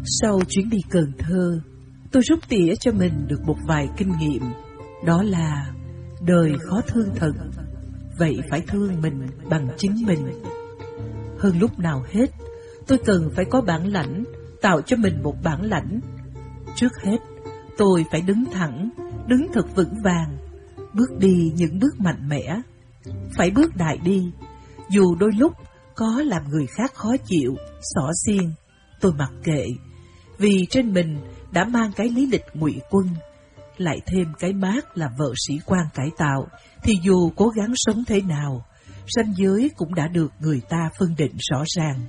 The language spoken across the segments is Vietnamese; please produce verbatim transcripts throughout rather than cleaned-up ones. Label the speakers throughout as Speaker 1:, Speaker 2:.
Speaker 1: Sau chuyến đi Cần Thơ, tôi rút tỉa cho mình được một vài kinh nghiệm. Đó là đời khó thương thật, vậy phải thương mình bằng chính mình. Hơn lúc nào hết, tôi cần phải có bản lãnh, tạo cho mình một bản lãnh. Trước hết, tôi phải đứng thẳng, đứng thật vững vàng, bước đi những bước mạnh mẽ. Phải bước đại đi, dù đôi lúc có làm người khác khó chịu, xỏ xiên, tôi mặc kệ. Vì trên mình đã mang cái lý lịch ngụy quân, lại thêm cái mác là vợ sĩ quan cải tạo, thì dù cố gắng sống thế nào, ranh giới cũng đã được người ta phân định rõ ràng.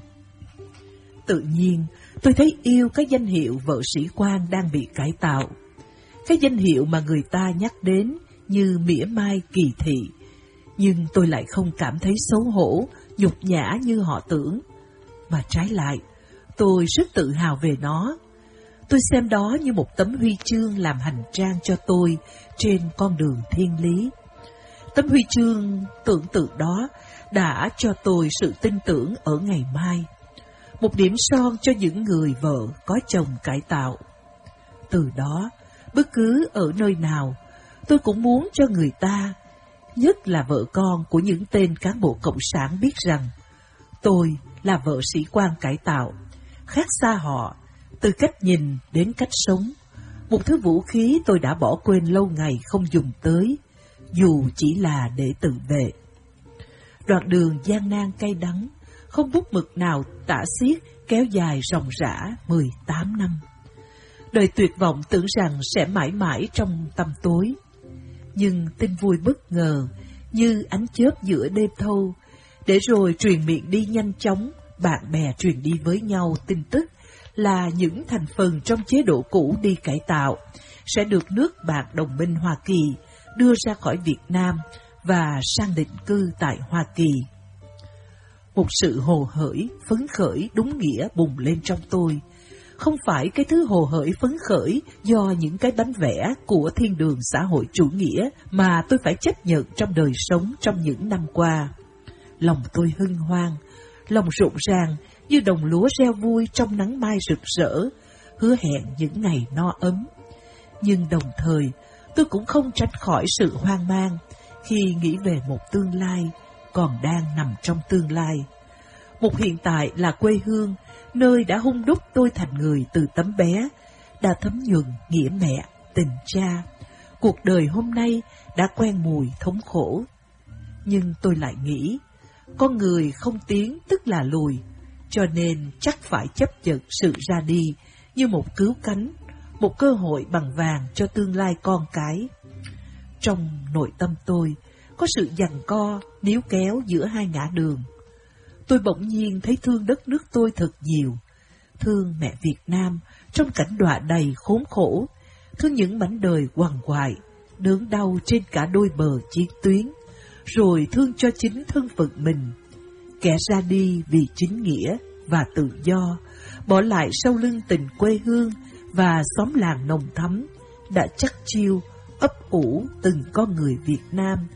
Speaker 1: Tự nhiên, tôi thấy yêu cái danh hiệu vợ sĩ quan đang bị cải tạo. Cái danh hiệu mà người ta nhắc đến như mỉa mai kỳ thị, nhưng tôi lại không cảm thấy xấu hổ, nhục nhã như họ tưởng. Mà trái lại, tôi rất tự hào về nó. Tôi xem đó như một tấm huy chương làm hành trang cho tôi trên con đường thiên lý. Tấm huy chương tưởng tượng đó đã cho tôi sự tin tưởng ở ngày mai, một điểm son cho những người vợ có chồng cải tạo. Từ đó, bất cứ ở nơi nào, tôi cũng muốn cho người ta, nhất là vợ con của những tên cán bộ cộng sản biết rằng tôi là vợ sĩ quan cải tạo, khác xa họ, từ cách nhìn đến cách sống, một thứ vũ khí tôi đã bỏ quên lâu ngày không dùng tới, dù chỉ là để tự vệ. Đoạn đường gian nan cay đắng, không bút mực nào tả xiết, kéo dài ròng rã mười tám năm. Đời tuyệt vọng tưởng rằng sẽ mãi mãi trong tăm tối. Nhưng tin vui bất ngờ, như ánh chớp giữa đêm thâu, để rồi truyền miệng đi nhanh chóng, bạn bè truyền đi với nhau tin tức là những thành phần trong chế độ cũ đi cải tạo sẽ được nước bạn đồng minh Hoa Kỳ đưa ra khỏi Việt Nam và sang định cư tại Hoa Kỳ. Một sự hồ hởi, phấn khởi đúng nghĩa bùng lên trong tôi. Không phải cái thứ hồ hởi phấn khởi do những cái bánh vẽ của thiên đường xã hội chủ nghĩa mà tôi phải chấp nhận trong đời sống trong những năm qua. Lòng tôi hân hoan, lòng rộn ràng như đồng lúa reo vui trong nắng mai rực rỡ, hứa hẹn những ngày no ấm. Nhưng đồng thời, tôi cũng không tránh khỏi sự hoang mang khi nghĩ về một tương lai còn đang nằm trong tương lai. Một hiện tại là quê hương, nơi đã hun đúc tôi thành người từ tấm bé, đã thấm nhuần nghĩa mẹ, tình cha. Cuộc đời hôm nay đã quen mùi thống khổ. Nhưng tôi lại nghĩ, con người không tiến tức là lùi, cho nên chắc phải chấp nhận sự ra đi như một cứu cánh, một cơ hội bằng vàng cho tương lai con cái. Trong nội tâm tôi có sự giằng co, níu kéo giữa hai ngã đường. Tôi bỗng nhiên thấy thương đất nước tôi thật nhiều, thương mẹ Việt Nam trong cảnh đọa đầy khốn khổ, thương những mảnh đời quằn quại, đớn đau trên cả đôi bờ chiến tuyến, rồi thương cho chính thân phận mình, kẻ ra đi vì chính nghĩa và tự do, bỏ lại sau lưng tình quê hương và xóm làng nồng thắm, đã chắc chiêu ấp ủ từng con người Việt Nam